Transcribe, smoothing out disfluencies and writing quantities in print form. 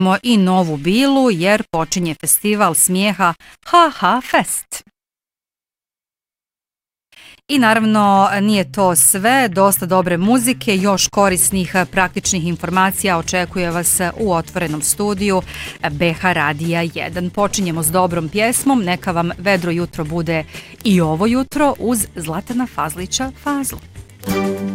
i Novu Bilu jer počinje festival smijeha HH Fest. I naravno nije to sve, dosta dobre muzike, još korisnih praktičnih informacija očekuje vas u otvorenom studiju BH Radija 1. Počinjemo s dobrom pjesmom, neka vam vedro jutro bude i ovo jutro uz Zlatana Fazlića Fazlu.